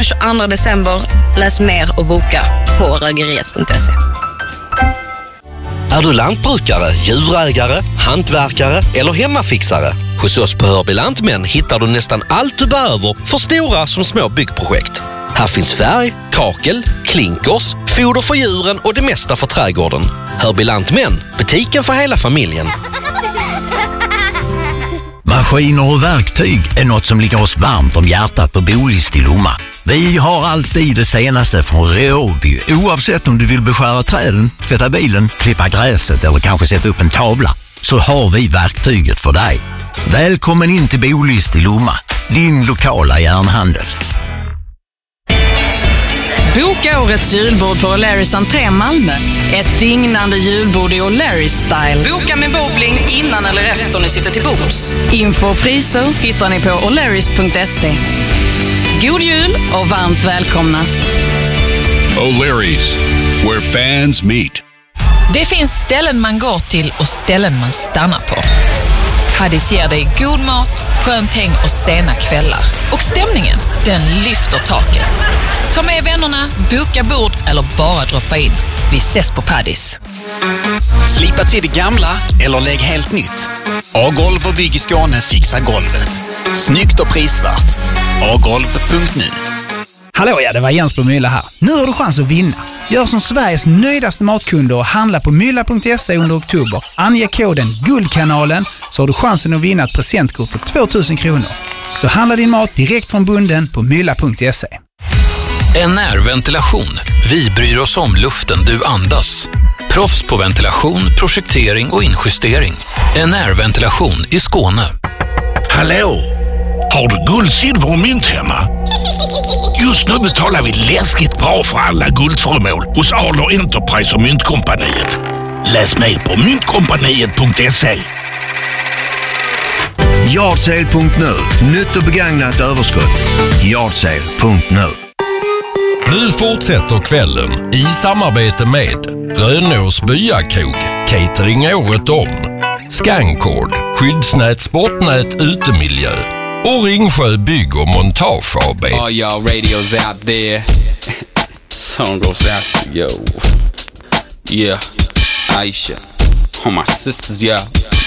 22 december. Läs mer och boka på rögeriet.se. Är du lantbrukare, djurägare, hantverkare eller hemmafixare? Hos oss på Hörby Lantmän hittar du nästan allt du behöver för stora som små byggprojekt. Här finns färg, kakel, klinkers, foder för djuren och det mesta för trädgården. Hörby Lantmän, butiken för hela familjen. Maskiner och verktyg är något som ligger oss varmt om hjärtat på Bolist i Lomma. Vi har alltid det senaste från Råby, oavsett om du vill beskära träden, tvätta bilen, klippa gräset eller kanske sätta upp en tavla, så har vi verktyget för dig. Välkommen in till Bolist i Lomma, din lokala järnhandel. Boka årets julbord på O'Larrys entré Malmö. Ett dignande julbord i O'Larrys-style. Boka med bowling innan eller efter ni sitter till bords. Info och priser hittar ni på O'Larrys.se. God jul och varmt välkomna. O'Larrys, where fans meet. Det finns ställen man går till och ställen man stannar på. Paddy's ger dig god mat, skönt häng och sena kvällar. Och stämningen, den lyfter taket. Ta med vännerna, boka bord eller bara droppa in. Vi ses på Paddy's. Slipa till det gamla eller lägg helt nytt. A-golv och bygg i Skåne fixar golvet. Snyggt och prisvärt. agolv.nu. Hallå, ja, det var Jens på Mylla här. Nu har du chans att vinna. Gör som Sveriges nöjdaste matkunder och handla på mylla.se under oktober. Ange koden GULDKANALEN så har du chansen att vinna ett presentkort på 2000 kronor. Så handla din mat direkt från bunden på mylla.se. NR-ventilation. Vi bryr oss om luften du andas. Proffs på ventilation, projektering och injustering. NR-ventilation i Skåne. Hallå! Har du guld, silver och mynt hemma? Just nu betalar vi läskigt bra för alla guldföremål hos Adler Enterprise och Myntkompaniet. Läs mer på myntkompaniet.se. Yardsale.nu. Nytt och begagnat överskott. Yardsale.nu. Nu fortsätter kvällen i samarbete med Rönås Byakrog, catering året om, Scancord, skyddsnät, sportnät, utemiljö och Ringsjö Bygg och Montage AB. All y'all radios out there. Song goes out to yo. Yeah, Aisha. All my sisters, yeah.